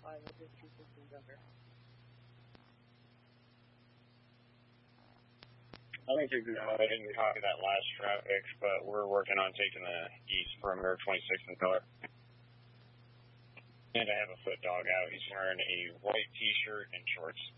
I think you're good. I didn't copy that last traffic, but we're working on taking the east perimeter 26 and Miller. And I have a foot dog out. He's wearing a white t-shirt and shorts.